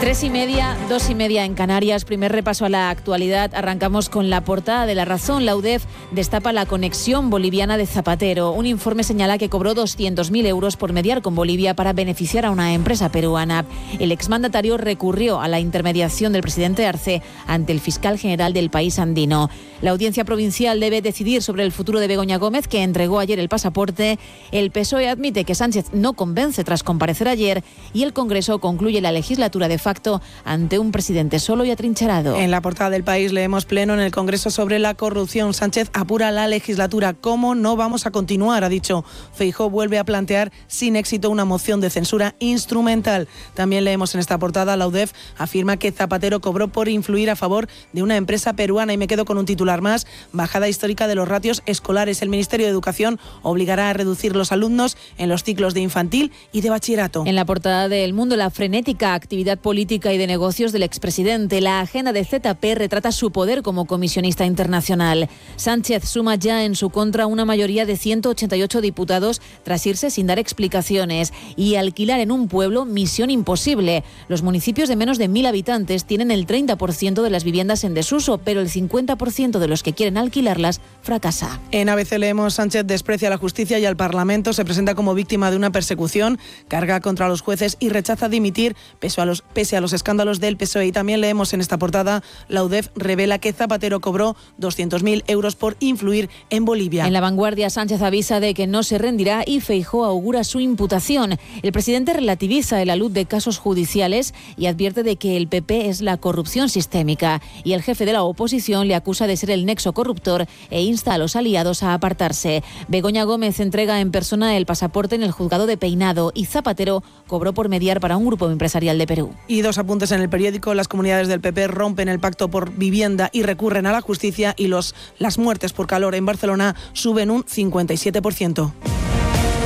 3:30, 2:30 en Canarias. Primer repaso a la actualidad. Arrancamos con la portada de La Razón. La UDEF destapa la conexión boliviana de Zapatero. Un informe señala que cobró 200.000 euros por mediar con Bolivia para beneficiar a una empresa peruana. El exmandatario recurrió a la intermediación del presidente Arce ante el fiscal general del país andino. La audiencia provincial debe decidir sobre el futuro de Begoña Gómez, que entregó ayer el pasaporte. El PSOE admite que Sánchez no convence tras comparecer ayer y el Congreso concluye la legislatura de facto ante un presidente solo y atrincherado. En la portada del País leemos pleno en el Congreso sobre la corrupción. Sánchez apura la legislatura. ¿Cómo no vamos a continuar?, ha dicho. Feijóo vuelve a plantear sin éxito una moción de censura instrumental. También leemos en esta portada, la UDEF afirma que Zapatero cobró por influir a favor de una empresa peruana. Y me quedo con un titular más: bajada histórica de los ratios escolares. El Ministerio de Educación obligará a reducir los alumnos en los ciclos de infantil y de bachillerato. En la portada de El Mundo, la frenética actividad política y de negocios del expresidente. La agenda de ZP retrata su poder como comisionista internacional. Sánchez suma ya en su contra una mayoría de 188 diputados tras irse sin dar explicaciones. Y alquilar en un pueblo, misión imposible. Los municipios de menos de 1.000 habitantes tienen el 30% de las viviendas en desuso, pero el 50% de los que quieren alquilarlas fracasa. En ABC leemos: Sánchez desprecia a la justicia y al Parlamento, se presenta como víctima de una persecución, carga contra los jueces y rechaza dimitir pese a los escándalos del PSOE. Y también leemos en esta portada, la UDEF revela que Zapatero cobró 200.000 euros por influir en Bolivia. En La Vanguardia, Sánchez avisa de que no se rendirá y Feijóo augura su imputación. El presidente relativiza el alud de casos judiciales y advierte de que el PP es la corrupción sistémica. Y el jefe de la oposición le acusa de ser el nexo corruptor e insta a los aliados a apartarse. Begoña Gómez entrega en persona el pasaporte en el juzgado de Peinado y Zapatero cobró por mediar para un grupo empresarial de Perú. Y dos apuntes en el periódico: las comunidades del PP rompen el pacto por vivienda y recurren a la justicia, y las muertes por calor en Barcelona suben un 57%.